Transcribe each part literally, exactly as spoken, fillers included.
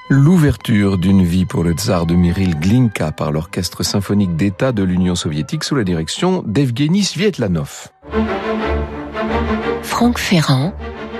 L'ouverture d'une vie pour le tsar de Miryl Glinka par l'Orchestre symphonique d'État de l'Union soviétique sous la direction d'Evgueni Svietlanov. Franck Ferrand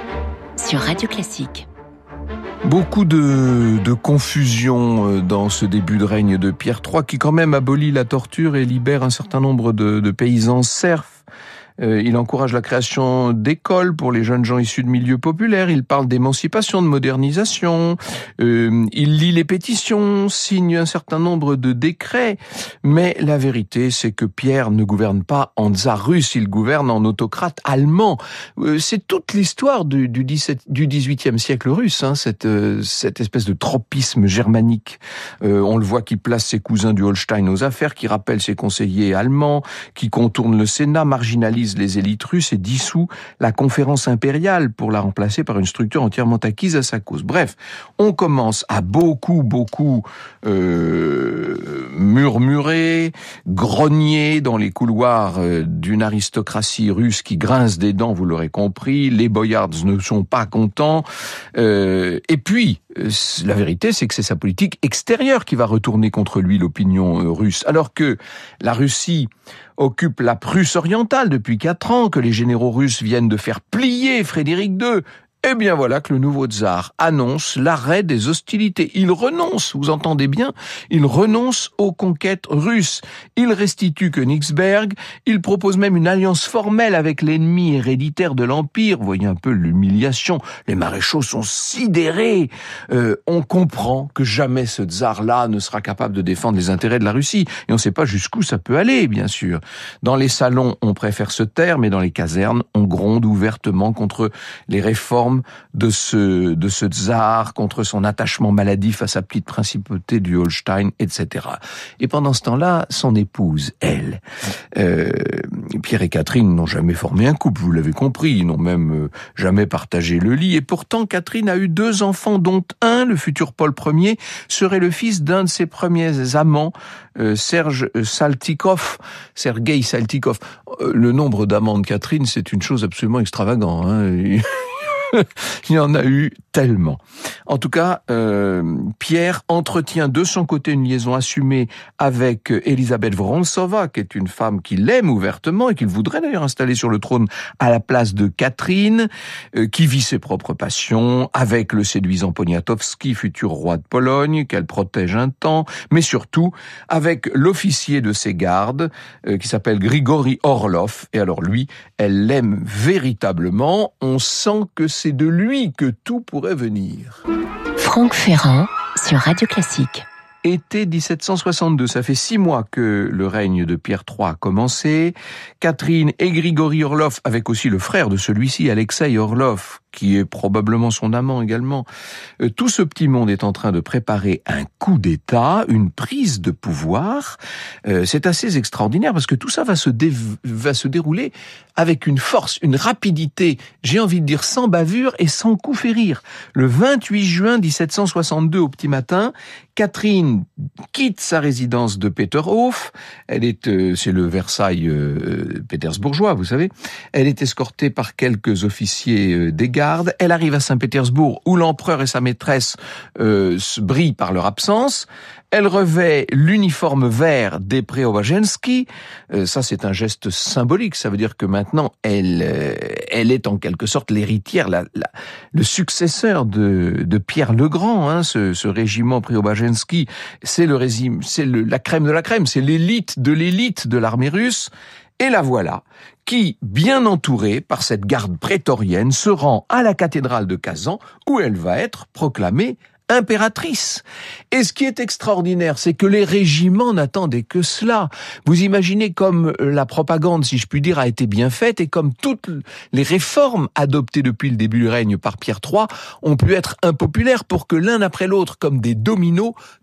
sur Radio Classique. Beaucoup de, de confusion dans ce début de règne de Pierre trois qui quand même abolit la torture et libère un certain nombre de, de paysans serfs. Euh, il encourage la création d'écoles pour les jeunes gens issus de milieux populaires. Il parle d'émancipation, de modernisation. Euh, il lit les pétitions, signe un certain nombre de décrets. Mais la vérité, c'est que Pierre ne gouverne pas en tsar russe, il gouverne en autocrate allemand. Euh, c'est toute l'histoire du, du, du dix-huitième siècle russe, hein, cette, euh, cette espèce de tropisme germanique. Euh, on le voit qui place ses cousins du Holstein aux affaires, qui rappelle ses conseillers allemands, qui contourne le Sénat, marginalise les élites russes et dissout la conférence impériale pour la remplacer par une structure entièrement acquise à sa cause. Bref, on commence à beaucoup, beaucoup euh, murmurer, grogner dans les couloirs d'une aristocratie russe qui grince des dents, vous l'aurez compris. Les boyards ne sont pas contents. Euh, et puis, la vérité, c'est que c'est sa politique extérieure qui va retourner contre lui l'opinion russe. Alors que la Russie occupe la Prusse orientale depuis quatre ans, que les généraux russes viennent de faire plier Frédéric deux, eh bien voilà que le nouveau tsar annonce l'arrêt des hostilités. Il renonce, vous entendez bien, il renonce aux conquêtes russes. Il restitue Königsberg, il propose même une alliance formelle avec l'ennemi héréditaire de l'Empire. Vous voyez un peu l'humiliation, les maréchaux sont sidérés. Euh, on comprend que jamais ce tsar-là ne sera capable de défendre les intérêts de la Russie. Et on ne sait pas jusqu'où ça peut aller, bien sûr. Dans les salons, on préfère se taire, mais dans les casernes, on gronde ouvertement contre les réformes de ce, de ce tsar, contre son attachement maladif à sa petite principauté du Holstein, et cetera. Et pendant ce temps-là, son épouse, elle, euh, Pierre et Catherine n'ont jamais formé un couple, vous l'avez compris, ils n'ont même euh, jamais partagé le lit. Et pourtant, Catherine a eu deux enfants, dont un, le futur Paul Ier, serait le fils d'un de ses premiers amants, euh, Serge Saltykov, Sergueï Saltykov. Euh, le nombre d'amants de Catherine, c'est une chose absolument extravagante, hein. Il y en a eu tellement. En tout cas, euh, Pierre entretient de son côté une liaison assumée avec Elisabeth Vorontsova, qui est une femme qu'il aime ouvertement et qu'il voudrait d'ailleurs installer sur le trône à la place de Catherine, euh, qui vit ses propres passions, avec le séduisant Poniatowski, futur roi de Pologne, qu'elle protège un temps, mais surtout avec l'officier de ses gardes, euh, qui s'appelle Grigori Orlov. Et alors lui, elle l'aime véritablement. On sent que c'est de lui que tout pourrait venir. Franck Ferrand sur Radio Classique. Été dix-sept cent soixante-deux, ça fait six mois que le règne de Pierre trois a commencé. Catherine et Grigori Orlov, avec aussi le frère de celui-ci, Alexei Orlov, qui est probablement son amant également. Euh, tout ce petit monde est en train de préparer un coup d'État, une prise de pouvoir. Euh, c'est assez extraordinaire parce que tout ça va se, dé- va se dérouler avec une force, une rapidité, j'ai envie de dire sans bavure et sans coup férir. Le vingt-huit juin dix-sept cent soixante-deux au petit matin, Catherine quitte sa résidence de Peterhof. Elle est, euh, c'est le Versailles euh, pétersbourgeois, vous savez. Elle est escortée par quelques officiers euh, des gardes. Elle arrive à Saint-Pétersbourg où l'empereur et sa maîtresse euh, brillent par leur absence. Elle revêt l'uniforme vert des Preobrazhensky. Euh, ça, c'est un geste symbolique. Ça veut dire que maintenant, elle, euh, elle est en quelque sorte l'héritière, la, la, le successeur de, de Pierre le Grand. Hein, ce, ce régiment Preobrazhensky, c'est le régime, c'est le, la crème de la crème, c'est l'élite de l'élite de l'armée russe. Et la voilà, qui, bien entourée par cette garde prétorienne, se rend à la cathédrale de Kazan, où elle va être proclamée impératrice. Et ce qui est extraordinaire, c'est que les régiments n'attendaient que cela. Vous imaginez comme la propagande, si je puis dire, a été bien faite et comme toutes les réformes adoptées depuis le début du règne par Pierre trois ont pu être impopulaires pour que l'un après l'autre, comme des dominos,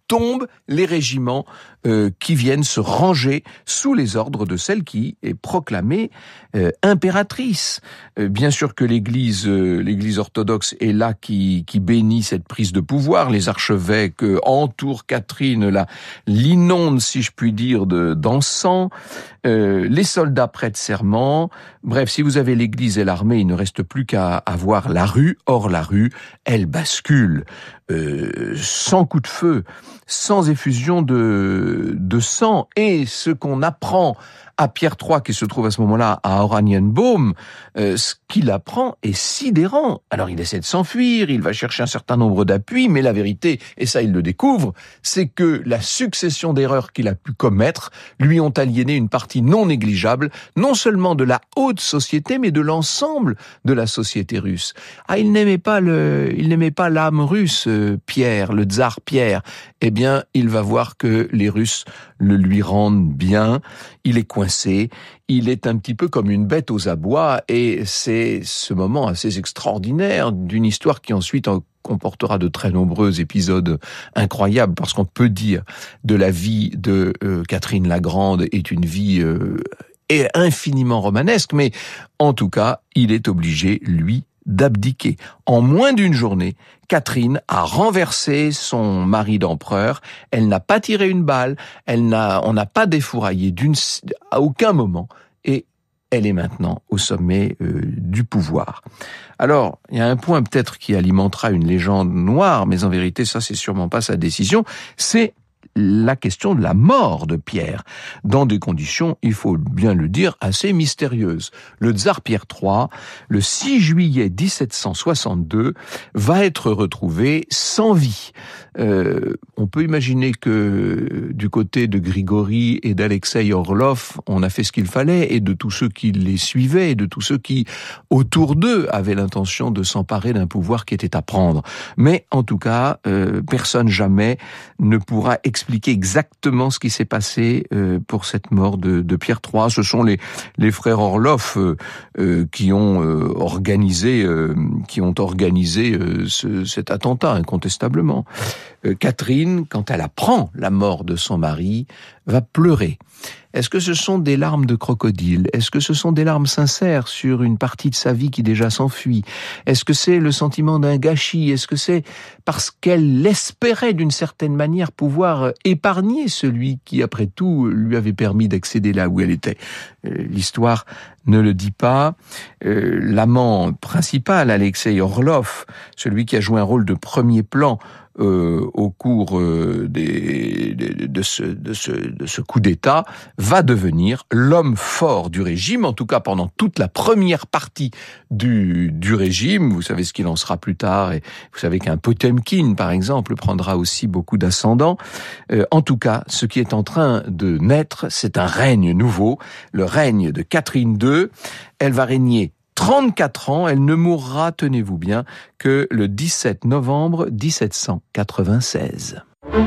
tombent les régiments euh, qui viennent se ranger sous les ordres de celle qui est proclamée euh, impératrice. Euh, bien sûr que l'Église, euh, l'Église orthodoxe est là qui, qui bénit cette prise de pouvoir. Les archevêques euh, entourent Catherine, la, l'inondent, si je puis dire, de, d'encens. Euh, les soldats prêtent serment. Bref, si vous avez l'Église et l'armée, il ne reste plus qu'à avoir la rue. Or, la rue, elle bascule. Euh, sans coup de feu, sans effusion de, de sang. Et ce qu'on apprend à Pierre trois, qui se trouve à ce moment-là à Oranienbaum, euh, ce qu'il apprend est sidérant. Alors il essaie de s'enfuir, il va chercher un certain nombre d'appuis, mais la vérité, et ça il le découvre, c'est que la succession d'erreurs qu'il a pu commettre lui ont aliéné une partie non négligeable, non seulement de la haute société, mais de l'ensemble de la société russe. Ah, il n'aimait pas le, il n'aimait pas l'âme russe, euh, Pierre, le tsar Pierre. Eh bien, il va voir que les Russes le lui rendent bien. Il est coincé, il est un petit peu comme une bête aux abois, et c'est ce moment assez extraordinaire d'une histoire qui ensuite comportera de très nombreux épisodes incroyables, parce qu'on peut dire de la vie de euh, Catherine la Grande est une vie euh, est infiniment romanesque, mais en tout cas, il est obligé, lui, d'abdiquer. En moins d'une journée, Catherine a renversé son mari d'empereur. Elle n'a pas tiré une balle, elle n'a, on n'a pas défouraillé d'une, à aucun moment, et elle est maintenant au sommet euh, du pouvoir. Alors, il y a un point peut-être qui alimentera une légende noire, mais en vérité, ça c'est sûrement pas sa décision, c'est la question de la mort de Pierre, dans des conditions, il faut bien le dire, assez mystérieuses. Le tsar Pierre trois, le six juillet dix-sept cent soixante-deux, va être retrouvé sans vie. Euh, on peut imaginer que du côté de Grigori et d'Alexeï Orlov, on a fait ce qu'il fallait, et de tous ceux qui les suivaient, et de tous ceux qui, autour d'eux, avaient l'intention de s'emparer d'un pouvoir qui était à prendre. Mais en tout cas, euh, personne jamais ne pourra expliquer expliquer exactement ce qui s'est passé euh, pour cette mort de, de Pierre trois. Ce sont les, les frères Orlov euh, euh, qui ont euh, organisé, euh, qui ont organisé euh, ce, cet attentat incontestablement. Euh, Catherine, quand elle apprend la mort de son mari, va pleurer. Est-ce que ce sont des larmes de crocodile? Est-ce que ce sont des larmes sincères sur une partie de sa vie qui déjà s'enfuit? Est-ce que c'est le sentiment d'un gâchis? Est-ce que c'est parce qu'elle espérait d'une certaine manière pouvoir épargner celui qui, après tout, lui avait permis d'accéder là où elle était? L'histoire ne le dit pas. Euh, l'amant principal, Alexeï Orlov, celui qui a joué un rôle de premier plan Euh, au cours euh, des, de, de, ce, de, ce, de ce coup d'État, va devenir l'homme fort du régime, en tout cas pendant toute la première partie du, du régime. Vous savez ce qu'il en sera plus tard, et vous savez qu'un Potemkin, par exemple, prendra aussi beaucoup d'ascendant. Euh, en tout cas, ce qui est en train de naître, c'est un règne nouveau, le règne de Catherine deux. Elle va régner trente-quatre ans, elle ne mourra, tenez-vous bien, que le dix-sept novembre dix-sept cent quatre-vingt-seize.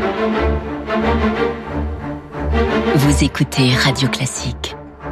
Vous écoutez Radio Classique.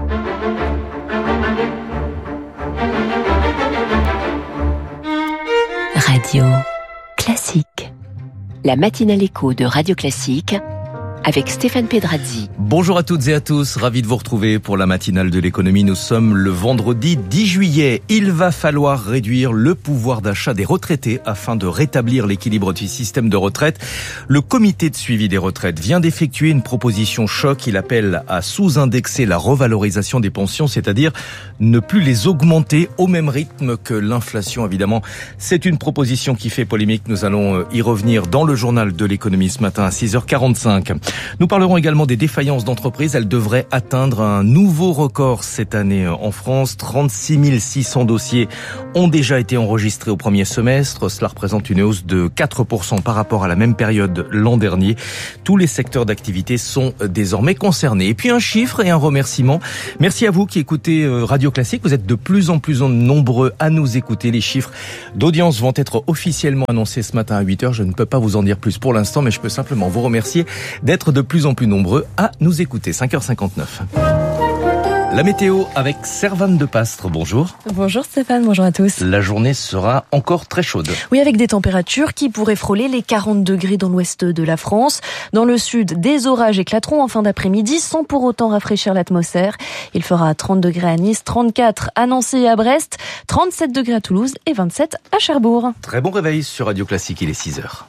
Radio Classique. La matinale écho de Radio Classique avec Stéphane Pedrazzi. Bonjour à toutes et à tous, ravi de vous retrouver pour la matinale de l'économie. Nous sommes le vendredi dix juillet. Il va falloir réduire le pouvoir d'achat des retraités afin de rétablir l'équilibre du système de retraite. Le comité de suivi des retraites vient d'effectuer une proposition choc. Il appelle à sous-indexer la revalorisation des pensions, c'est-à-dire ne plus les augmenter au même rythme que l'inflation, évidemment. C'est une proposition qui fait polémique. Nous allons y revenir dans le journal de l'économie ce matin à six heures quarante-cinq. Nous parlerons également des défaillances d'entreprises. Elles devraient atteindre un nouveau record cette année en France. trente-six mille six cents dossiers ont déjà été enregistrés au premier semestre. Cela représente une hausse de quatre pour cent par rapport à la même période l'an dernier. Tous les secteurs d'activité sont désormais concernés. Et puis un chiffre et un remerciement. Merci à vous qui écoutez Radio Classique. Vous êtes de plus en plus nombreux à nous écouter. Les chiffres d'audience vont être officiellement annoncés ce matin à huit heures. Je ne peux pas vous en dire plus pour l'instant, mais je peux simplement vous remercier d'être de plus en plus nombreux à nous écouter. cinq heures cinquante-neuf. La météo avec Servane de Pastre, bonjour. Bonjour Stéphane, bonjour à tous. La journée sera encore très chaude. Oui, avec des températures qui pourraient frôler les quarante degrés dans l'ouest de la France. Dans le sud, des orages éclateront en fin d'après-midi sans pour autant rafraîchir l'atmosphère. Il fera trente degrés à Nice, trente-quatre à Nancy et à Brest, trente-sept degrés à Toulouse et vingt-sept à Cherbourg. Très bon réveil sur Radio Classique, il est six heures.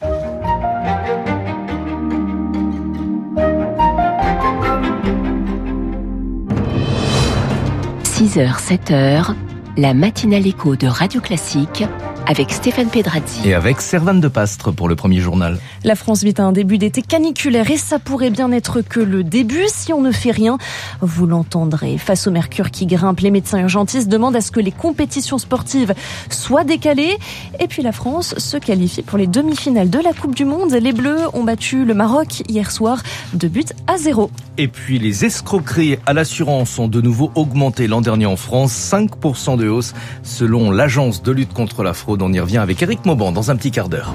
six heures, sept heures, la matinale écho de Radio Classique avec Stéphane Pedrazzi. Et avec Servane de Pastre pour le premier journal. La France vit un début d'été caniculaire et ça pourrait bien être que le début si on ne fait rien. Vous l'entendrez. Face au mercure qui grimpe, les médecins urgentistes demandent à ce que les compétitions sportives soient décalées. Et puis la France se qualifie pour les demi-finales de la Coupe du Monde. Les Bleus ont battu le Maroc hier soir, deux buts à zéro. Et puis les escroqueries à l'assurance ont de nouveau augmenté l'an dernier en France, cinq pour cent de hausse selon l'agence de lutte contre la fraude. On y revient avec Éric Mauban dans un petit quart d'heure.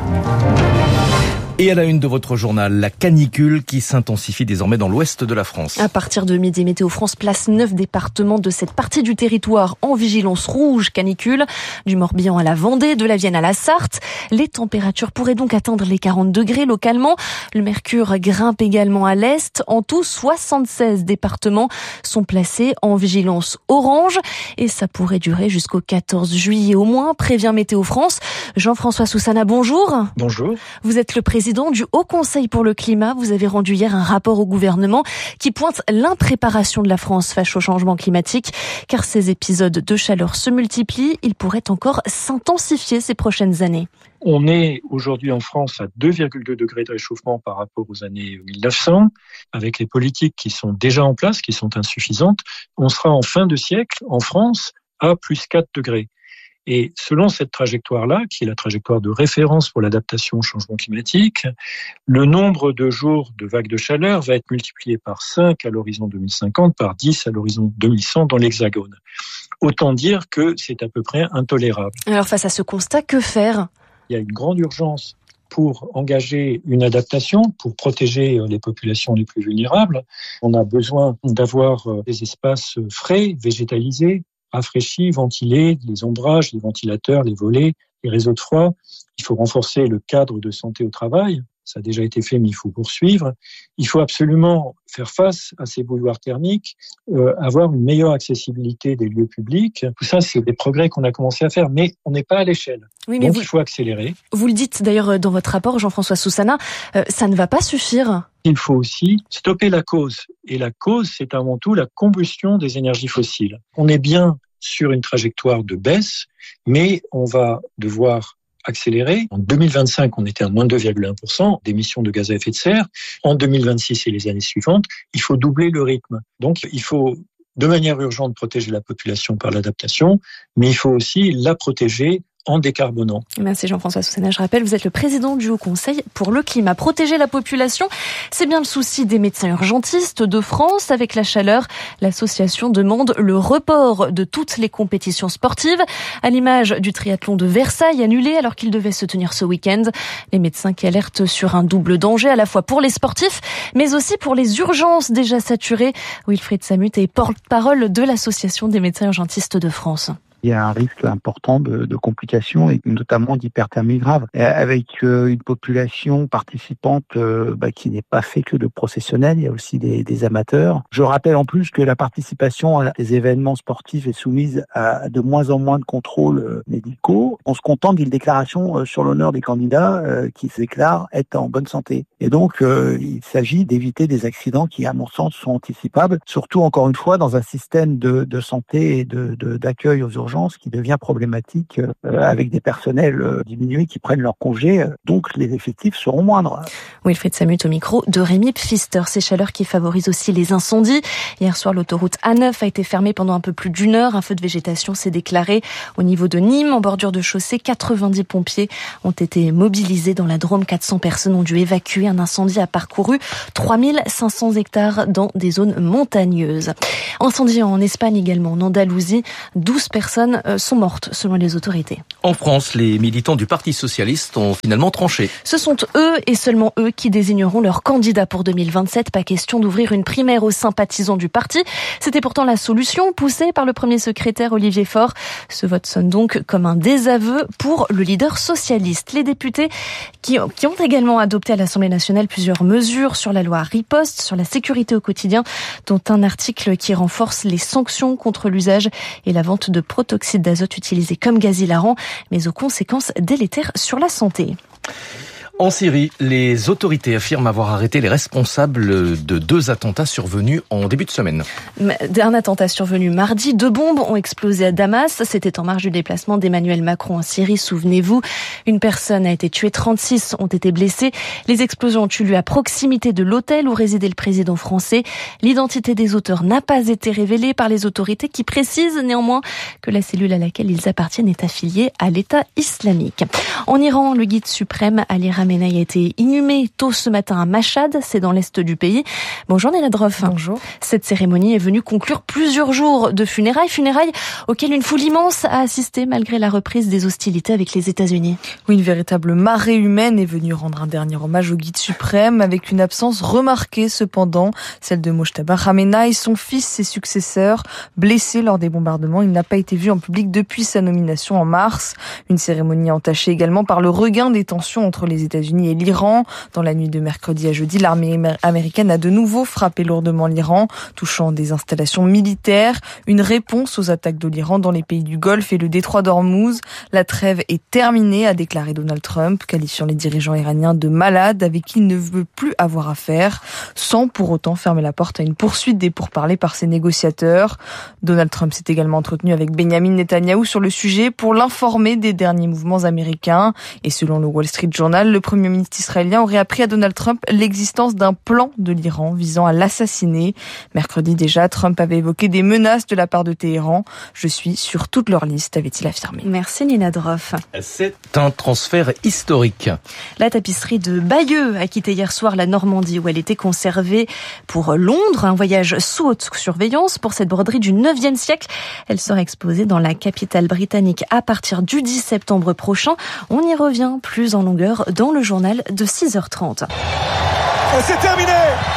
Et à la une de votre journal, la canicule qui s'intensifie désormais dans l'ouest de la France. À partir de midi, Météo France place neuf départements de cette partie du territoire en vigilance rouge canicule. Du Morbihan à la Vendée, de la Vienne à la Sarthe. Les températures pourraient donc atteindre les quarante degrés localement. Le mercure grimpe également à l'est. En tout, soixante-seize départements sont placés en vigilance orange. Et ça pourrait durer jusqu'au quatorze juillet au moins, prévient Météo France. Jean-François Soussana, bonjour. Bonjour. Vous êtes le président du Haut Conseil pour le climat. Vous avez rendu hier un rapport au gouvernement qui pointe l'impréparation de la France face au changement climatique. Car ces épisodes de chaleur se multiplient, ils pourraient encore s'intensifier ces prochaines années. On est aujourd'hui en France à deux virgule deux degrés de réchauffement par rapport aux années mille neuf cents. Avec les politiques qui sont déjà en place, qui sont insuffisantes, on sera en fin de siècle, en France, à plus quatre degrés. Et selon cette trajectoire-là, qui est la trajectoire de référence pour l'adaptation au changement climatique, le nombre de jours de vagues de chaleur va être multiplié par cinq à l'horizon deux mille cinquante, par dix à l'horizon deux mille cent dans l'Hexagone. Autant dire que c'est à peu près intolérable. Alors face à ce constat, que faire ? Il y a une grande urgence pour engager une adaptation, pour protéger les populations les plus vulnérables. On a besoin d'avoir des espaces frais, végétalisés, rafraîchis, ventilés, les ombrages, les ventilateurs, les volets, les réseaux de froid. Il faut renforcer le cadre de santé au travail. Ça a déjà été fait, mais il faut poursuivre. Il faut absolument faire face à ces bouilloires thermiques, euh, avoir une meilleure accessibilité des lieux publics. Tout ça, c'est des progrès qu'on a commencé à faire, mais on n'est pas à l'échelle. Oui, mais Donc, vous, il faut accélérer. Vous le dites d'ailleurs dans votre rapport, Jean-François Soussana, euh, ça ne va pas suffire. Il faut aussi stopper la cause. Et la cause, c'est avant tout la combustion des énergies fossiles. On est bien sur une trajectoire de baisse, mais on va devoir accélérer. En deux mille vingt-cinq, on était à moins deux virgule un pour cent d'émissions de gaz à effet de serre. En deux mille vingt-six et les années suivantes, il faut doubler le rythme. Donc, il faut de manière urgente protéger la population par l'adaptation, mais il faut aussi la protéger en décarbonant. Merci Jean-François Soussana. Je rappelle, vous êtes le président du Haut Conseil pour le climat. Protéger la population, c'est bien le souci des médecins urgentistes de France. Avec la chaleur, l'association demande le report de toutes les compétitions sportives, à l'image du triathlon de Versailles annulé alors qu'il devait se tenir ce week-end. Les médecins qui alertent sur un double danger à la fois pour les sportifs, mais aussi pour les urgences déjà saturées. Wilfried Samut est porte-parole de l'association des médecins urgentistes de France. Il y a un risque important de, de complications et notamment d'hyperthermie grave, avec euh, une population participante euh, bah, qui n'est pas fait que de professionnels, il y a aussi des, des amateurs. Je rappelle en plus que la participation à des événements sportifs est soumise à de moins en moins de contrôles euh, médicaux. On se contente d'une déclaration euh, sur l'honneur des candidats euh, qui se déclarent être en bonne santé. Et donc, euh, il s'agit d'éviter des accidents qui, à mon sens, sont anticipables, surtout, encore une fois, dans un système de, de santé et de, de, d'accueil aux urgences qui devient problématique euh, avec des personnels euh, diminués qui prennent leur congé, euh, donc les effectifs seront moindres. Wilfried Samut au micro de Rémi Pfister. Ces chaleurs qui favorisent aussi les incendies. Hier soir, l'autoroute A neuf a été fermée pendant un peu plus d'une heure. Un feu de végétation s'est déclaré au niveau de Nîmes, en bordure de chaussée. quatre-vingt-dix pompiers ont été mobilisés dans la Drôme. quatre cents personnes ont dû évacuer. Un incendie a parcouru trois mille cinq cents hectares dans des zones montagneuses. Incendie en Espagne également, en Andalousie. douze personnes sont mortes selon les autorités. En France, les militants du Parti socialiste ont finalement tranché. Ce sont eux et seulement eux qui désigneront leur candidat pour deux mille vingt-sept. Pas question d'ouvrir une primaire aux sympathisants du parti. C'était pourtant la solution poussée par le premier secrétaire Olivier Faure. Ce vote sonne donc comme un désaveu pour le leader socialiste. Les députés qui, qui ont également adopté à l'Assemblée nationale plusieurs mesures sur la loi Riposte, sur la sécurité au quotidien, dont un article qui renforce les sanctions contre l'usage et la vente de protoxyde d'azote utilisé comme gaz hilarant, mais aux conséquences délétères sur la santé. En Syrie, les autorités affirment avoir arrêté les responsables de deux attentats survenus en début de semaine. Un attentat survenu mardi, deux bombes ont explosé à Damas. C'était en marge du déplacement d'Emmanuel Macron en Syrie, souvenez-vous. Une personne a été tuée, trente-six ont été blessés. Les explosions ont eu lieu à proximité de l'hôtel où résidait le président français. L'identité des auteurs n'a pas été révélée par les autorités qui précisent néanmoins que la cellule à laquelle ils appartiennent est affiliée à l'État islamique. En Iran, le guide suprême Ali Khamenei a été inhumé tôt ce matin à Machhad, c'est dans l'est du pays. Bonjour Néla Droff. Bonjour. Cette cérémonie est venue conclure plusieurs jours de funérailles, funérailles auxquelles une foule immense a assisté malgré la reprise des hostilités avec les États-Unis. Oui, une véritable marée humaine est venue rendre un dernier hommage au guide suprême, avec une absence remarquée cependant, celle de Mojtaba Khamenei, son fils, ses successeurs, blessés lors des bombardements. Il n'a pas été vu en public depuis sa nomination en mars. Une cérémonie entachée également par le regain des tensions entre les États-Unis et l'Iran. Dans la nuit de mercredi à jeudi, l'armée américaine a de nouveau frappé lourdement l'Iran, touchant des installations militaires. Une réponse aux attaques de l'Iran dans les pays du Golfe et le détroit d'Ormuz. La trêve est terminée, a déclaré Donald Trump, qualifiant les dirigeants iraniens de malades avec qui il ne veut plus avoir affaire, sans pour autant fermer la porte à une poursuite des pourparlers par ses négociateurs. Donald Trump s'est également entretenu avec Benjamin Netanyahou sur le sujet pour l'informer des derniers mouvements américains. Et selon le Wall Street Journal, le Premier ministre israélien aurait appris à Donald Trump l'existence d'un plan de l'Iran visant à l'assassiner. Mercredi déjà, Trump avait évoqué des menaces de la part de Téhéran. Je suis sur toute leur liste, avait-il affirmé. Merci Nina Droff. C'est un transfert historique. La tapisserie de Bayeux a quitté hier soir la Normandie où elle était conservée pour Londres. Un voyage sous haute surveillance pour cette broderie du neuvième siècle. Elle sera exposée dans la capitale britannique à partir du dix septembre prochain. On y revient plus en longueur dans le journal de six heures trente. C'est terminé!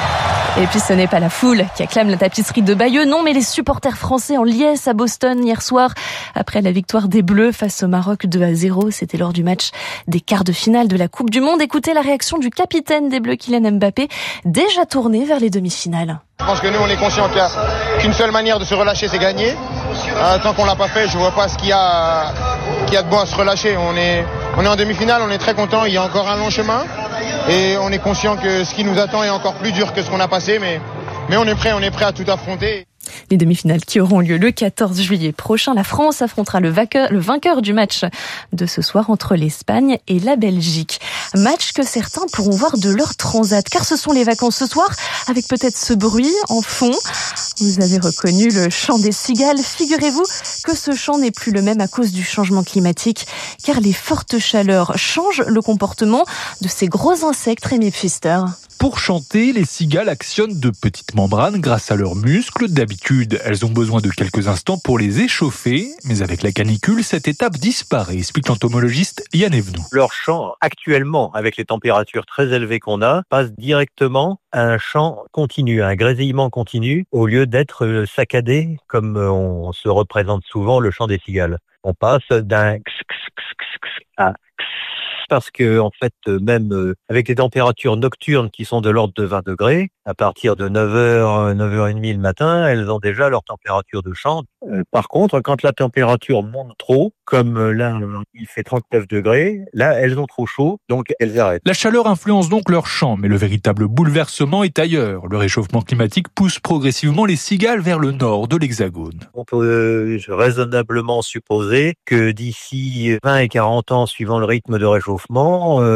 Et puis ce n'est pas la foule qui acclame la tapisserie de Bayeux, non, mais les supporters français en liesse à Boston hier soir après la victoire des Bleus face au Maroc deux à zéro. C'était lors du match des quarts de finale de la Coupe du Monde. Écoutez la réaction du capitaine des Bleus, Kylian Mbappé, déjà tourné vers les demi-finales. Je pense que nous, on est conscients qu'il n'y a qu'une seule manière de se relâcher, c'est gagner. Euh, tant qu'on l'a pas fait, je vois pas ce qu'il y a, qu'il y a de bon à se relâcher. On est, on est en demi-finale, on est très content. Il y a encore un long chemin et on est conscient que ce qui nous attend est encore plus dur que ce qu'on a passé, mais, mais on est prêt, on est prêt à tout affronter. Les demi-finales qui auront lieu le quatorze juillet prochain. La France affrontera le vainqueur, le vainqueur du match de ce soir entre l'Espagne et la Belgique. Match que certains pourront voir de leur transat, car ce sont les vacances ce soir, avec peut-être ce bruit en fond. Vous avez reconnu le chant des cigales. Figurez-vous que ce chant n'est plus le même à cause du changement climatique, car les fortes chaleurs changent le comportement de ces gros insectes. Rémi Pfister. Pour chanter, les cigales actionnent de petites membranes grâce à leurs muscles. D'habitude, elles ont besoin de quelques instants pour les échauffer. Mais avec la canicule, cette étape disparaît, explique l'entomologiste Yann Evenou. Leur chant, actuellement, avec les températures très élevées qu'on a, passe directement à un chant continu, à un grésillement continu, au lieu d'être saccadé, comme on se représente souvent le chant des cigales. On passe d'un x x x x à x, parce que, en fait, même avec les températures nocturnes qui sont de l'ordre de vingt degrés, à partir de neuf heures, neuf heures trente le matin, elles ont déjà leur température de chant. Euh, par contre, quand la température monte trop, comme là, il fait trente-neuf degrés, là, elles ont trop chaud, donc elles arrêtent. La chaleur influence donc leur chant, mais le véritable bouleversement est ailleurs. Le réchauffement climatique pousse progressivement les cigales vers le nord de l'Hexagone. On peut euh, raisonnablement supposer que d'ici vingt et quarante ans, suivant le rythme de réchauffement, euh, on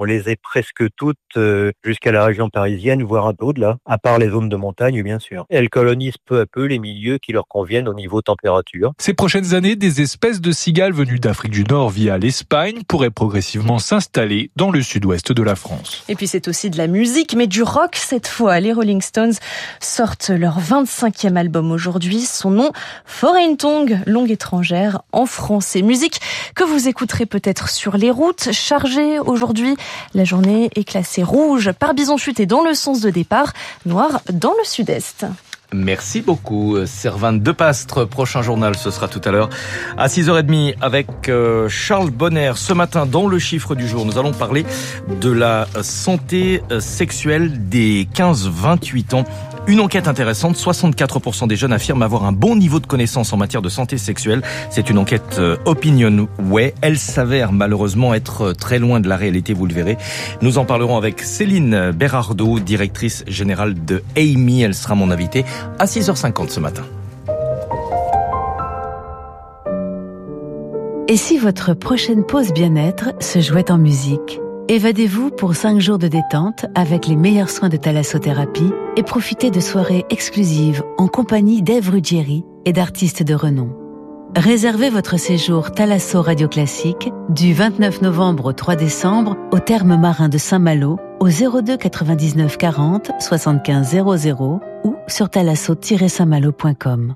on les est presque toutes euh, jusqu'à la région parisienne, voire un peu au-delà, à part les zones de montagne, bien sûr. Elles colonisent peu à peu les milieux qui leur conviennent au niveau température. Ces prochaines années, des espèces de cigales venues d'Afrique du Nord via l'Espagne pourraient progressivement s'installer dans le sud-ouest de la France. Et puis c'est aussi de la musique, mais du rock cette fois. Les Rolling Stones sortent leur vingt-cinquième album aujourd'hui. Son nom, Foreign Tongue, langue étrangère en français. Musique que vous écouterez peut-être sur les routes, chargées aujourd'hui. La journée est classée rouge par bison futé dans le sens de départ, noir dans le sud-est. Merci beaucoup, Servane Depastre. Prochain journal, ce sera tout à l'heure à six heures trente avec Charles Bonner. Ce matin, dans le chiffre du jour, nous allons parler de la santé sexuelle des quinze vingt-huit ans. Une enquête intéressante, soixante-quatre pour cent des jeunes affirment avoir un bon niveau de connaissance en matière de santé sexuelle. C'est une enquête Opinionway. Elle s'avère malheureusement être très loin de la réalité, vous le verrez. Nous en parlerons avec Céline Berardo, directrice générale de A M I. Elle sera mon invitée à six heures cinquante ce matin. Et si votre prochaine pause bien-être se jouait en musique ? Évadez-vous pour cinq jours de détente avec les meilleurs soins de thalassothérapie et profitez de soirées exclusives en compagnie d'Ève Ruggieri et d'artistes de renom. Réservez votre séjour Thalasso Radio Classique du vingt-neuf novembre au trois décembre au Thermes Marin de Saint-Malo au zéro deux quatre-vingt-dix-neuf quarante soixante-quinze zéro zéro ou sur thalasso tiret saint malo point com.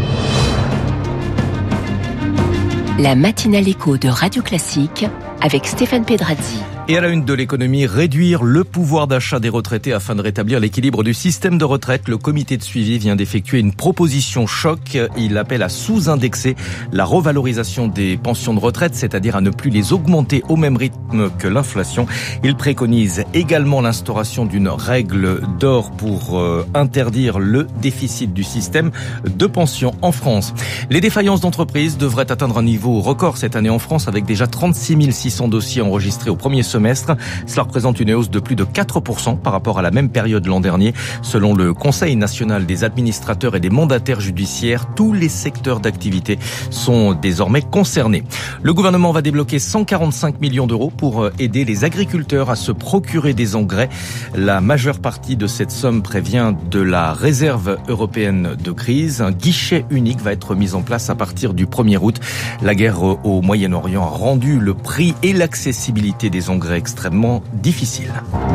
La matinale écho de Radio Classique avec Stéphane Pedrazzi. Et à la une de l'économie, réduire le pouvoir d'achat des retraités afin de rétablir l'équilibre du système de retraite. Le comité de suivi vient d'effectuer une proposition choc. Il appelle à sous-indexer la revalorisation des pensions de retraite, c'est-à-dire à ne plus les augmenter au même rythme que l'inflation. Il préconise également l'instauration d'une règle d'or pour euh, interdire le déficit du système de pension en France. Les défaillances d'entreprises devraient atteindre un niveau record cette année en France avec déjà trente-six mille six cents dossiers enregistrés au premier semestre. Cela représente une hausse de plus de quatre pour cent par rapport à la même période l'an dernier. Selon le Conseil national des administrateurs et des mandataires judiciaires, tous les secteurs d'activité sont désormais concernés. Le gouvernement va débloquer cent quarante-cinq millions d'euros pour aider les agriculteurs à se procurer des engrais. La majeure partie de cette somme prévient de la réserve européenne de crise. Un guichet unique va être mis en place à partir du premier août. La guerre au Moyen-Orient a rendu le prix et l'accessibilité des engrais extrêmement difficile.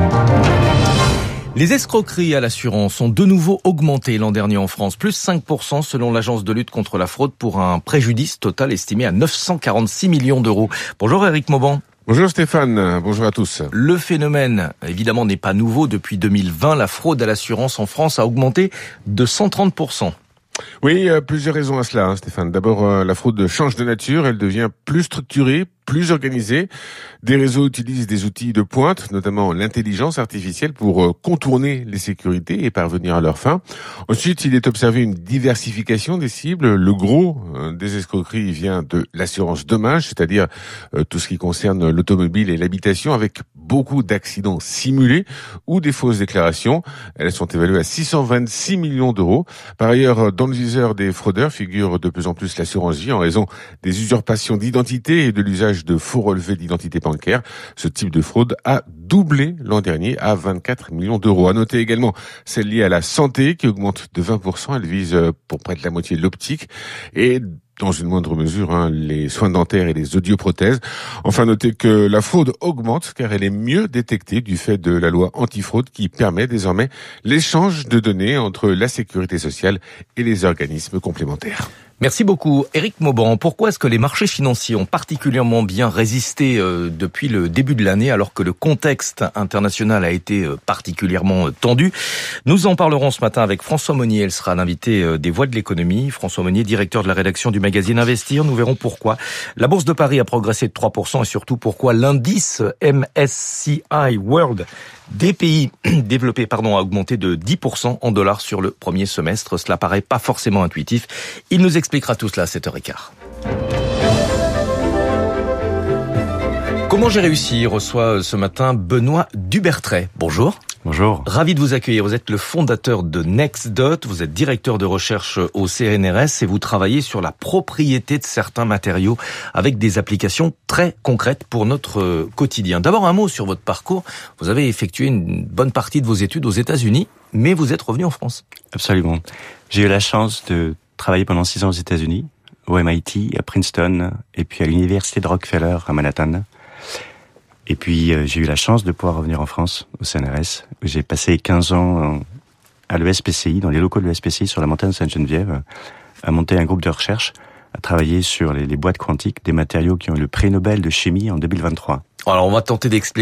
Les escroqueries à l'assurance ont de nouveau augmenté l'an dernier en France, plus cinq pour cent selon l'agence de lutte contre la fraude pour un préjudice total estimé à neuf cent quarante-six millions d'euros. Bonjour Éric Mauban. Bonjour Stéphane, bonjour à tous. Le phénomène, évidemment, n'est pas nouveau. Depuis deux mille vingt, la fraude à l'assurance en France a augmenté de cent trente pour cent. Oui, il y a plusieurs raisons à cela, hein, Stéphane. D'abord, euh, la fraude change de nature, elle devient plus structurée, plus organisée. Des réseaux utilisent des outils de pointe, notamment l'intelligence artificielle, pour euh, contourner les sécurités et parvenir à leur fin. Ensuite, il est observé une diversification des cibles. Le gros euh, des escroqueries vient de l'assurance dommage, c'est-à-dire euh, tout ce qui concerne l'automobile et l'habitation, avec beaucoup d'accidents simulés ou des fausses déclarations. Elles sont évaluées à six cent vingt-six millions d'euros. Par ailleurs, dans le viseur des fraudeurs figure de plus en plus l'assurance vie en raison des usurpations d'identité et de l'usage de faux relevés d'identité bancaire. Ce type de fraude a doublé l'an dernier à vingt-quatre millions d'euros. À noter également celle liée à la santé qui augmente de vingt pour cent. Elle vise pour près de la moitié de l'optique et dans une moindre mesure, hein, les soins dentaires et les audioprothèses. Enfin, notez que la fraude augmente car elle est mieux détectée du fait de la loi antifraude qui permet désormais l'échange de données entre la sécurité sociale et les organismes complémentaires. Merci beaucoup. Éric Mauban, pourquoi est-ce que les marchés financiers ont particulièrement bien résisté euh, depuis le début de l'année alors que le contexte international a été euh, particulièrement euh, tendu? Nous en parlerons ce matin avec François Monnier. Elle sera l'invité euh, des Voix de l'économie. François Monnier, directeur de la rédaction du magazine Investir. Nous verrons pourquoi la bourse de Paris a progressé de trois pour cent et surtout pourquoi l'indice M S C I World des pays développés pardon, a augmenté de dix pour cent en dollars sur le premier semestre. Cela paraît pas forcément intuitif. Il nous expliquera tout cela à sept heures quinze. Comment j'ai réussi reçoit ce matin Benoît Dubertret. Bonjour. Bonjour. Ravi de vous accueillir. Vous êtes le fondateur de NextDot, vous êtes directeur de recherche au C N R S et vous travaillez sur la propriété de certains matériaux avec des applications très concrètes pour notre quotidien. D'abord un mot sur votre parcours. Vous avez effectué une bonne partie de vos études aux États-Unis, mais vous êtes revenu en France. Absolument. J'ai eu la chance de travailler pendant six ans aux États-Unis, au M I T, à Princeton, et puis à l'université de Rockefeller à Manhattan. Et puis euh, j'ai eu la chance de pouvoir revenir en France, au C N R S, où j'ai passé quinze ans à l'E S P C I, dans les locaux de l'E S P C I sur la montagne Sainte-Geneviève, à monter un groupe de recherche, à travailler sur les, les boîtes quantiques, des matériaux qui ont eu le prix Nobel de chimie en deux mille vingt-trois. Alors on va tenter d'expliquer